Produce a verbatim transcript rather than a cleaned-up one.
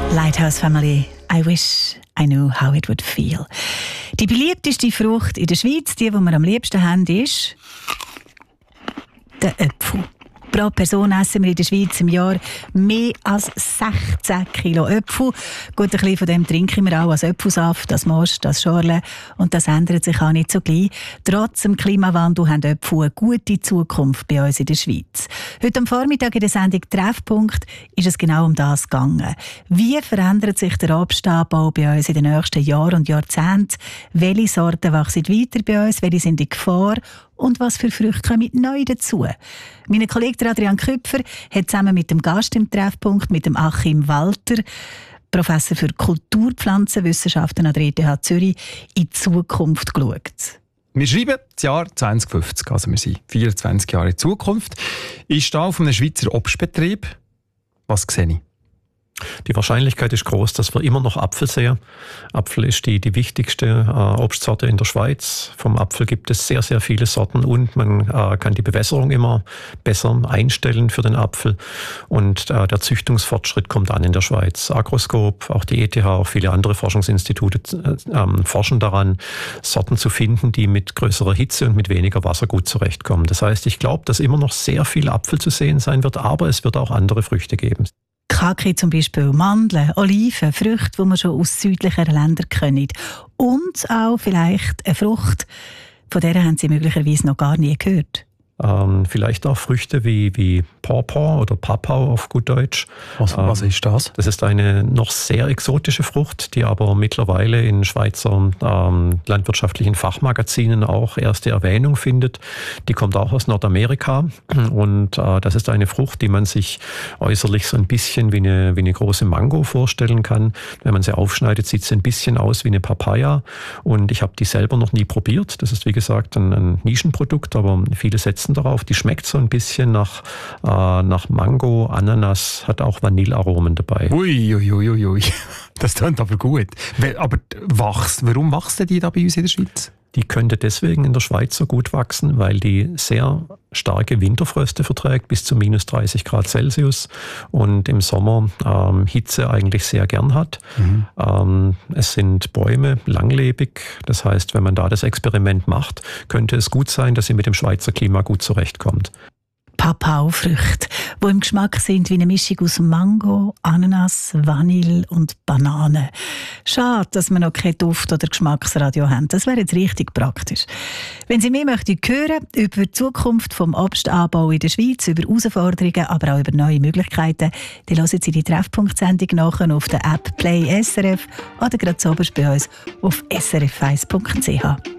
Lighthouse Family, I wish I knew how it would feel. Die beliebteste Frucht in der Schweiz, die, die wir am liebsten haben, ist der Apfel. Pro Person essen wir in der Schweiz im Jahr mehr als sechzehn Kilo Äpfel. Gut, ein bisschen von dem trinken wir auch als Äpfelsaft, das Most, das Schorle. Und das ändert sich auch nicht so gleich. Trotz dem Klimawandel haben Äpfel eine gute Zukunft bei uns in der Schweiz. Heute am Vormittag in der Sendung Treffpunkt ist es genau um das gegangen. Wie verändert sich der Obstanbau bei uns in den nächsten Jahren und Jahrzehnten? Welche Sorten wachsen weiter bei uns? Welche sind in Gefahr? Und was für Früchte kommen neu dazu? Mein Kollege Adrian Köpfer hat zusammen mit dem Gast im Treffpunkt, mit dem Achim Walter, Professor für Kulturpflanzenwissenschaften an der E T H Zürich, in die Zukunft geschaut. Wir schreiben das Jahr zwanzig fünfzig, also wir sind vierundzwanzig Jahre in Zukunft. Ich stehe auf einem Schweizer Obstbetrieb. Was sehe ich? Die Wahrscheinlichkeit ist groß, dass wir immer noch Apfel sehen. Apfel ist die, die wichtigste äh, Obstsorte in der Schweiz. Vom Apfel gibt es sehr, sehr viele Sorten und man äh, kann die Bewässerung immer besser einstellen für den Apfel. Und äh, der Züchtungsfortschritt kommt an in der Schweiz. Agroscope, auch die E T H, auch viele andere Forschungsinstitute äh, äh, forschen daran, Sorten zu finden, die mit größerer Hitze und mit weniger Wasser gut zurechtkommen. Das heißt, ich glaube, dass immer noch sehr viel Apfel zu sehen sein wird, aber es wird auch andere Früchte geben. Kaki zum Beispiel, Mandeln, Oliven, Früchte, die man schon aus südlicheren Ländern kennt. Und auch vielleicht eine Frucht, von der haben Sie möglicherweise noch gar nie gehört. Ähm, vielleicht auch Früchte wie, wie Pawpaw oder Papau auf gut Deutsch. Was, was ähm, ist das? Das ist eine noch sehr exotische Frucht, die aber mittlerweile in Schweizer ähm, landwirtschaftlichen Fachmagazinen auch erste Erwähnung findet. Die kommt auch aus Nordamerika und äh, das ist eine Frucht, die man sich äußerlich so ein bisschen wie eine, wie eine große Mango vorstellen kann. Wenn man sie aufschneidet, sieht sie ein bisschen aus wie eine Papaya und ich habe die selber noch nie probiert. Das ist wie gesagt ein, ein Nischenprodukt, aber viele setzen darauf. Die schmeckt so ein bisschen nach, äh, nach Mango, Ananas, hat auch Vanillearomen dabei. Ui, ui, ui, ui. Das klingt aber gut. Aber wachst, warum wachsen die da bei uns in der Schweiz? Die könnte deswegen in der Schweiz so gut wachsen, weil die sehr starke Winterfröste verträgt, bis zu minus dreißig Grad Celsius und im Sommer ähm, Hitze eigentlich sehr gern hat. Mhm. Ähm, es sind Bäume langlebig, das heißt, wenn man da das Experiment macht, könnte es gut sein, dass sie mit dem Schweizer Klima gut zurechtkommt. Papau-Früchte, die im Geschmack sind wie eine Mischung aus Mango, Ananas, Vanille und Banane. Schade, dass wir noch kein Duft- oder Geschmacksradio haben. Das wäre jetzt richtig praktisch. Wenn Sie mehr möchten hören über die Zukunft des Obstanbaus in der Schweiz, über Herausforderungen, aber auch über neue Möglichkeiten, dann hören Sie die Treffpunkt-Sendung nachher auf der App Play S R F oder gerade so bei uns auf s r f eins punkt c h.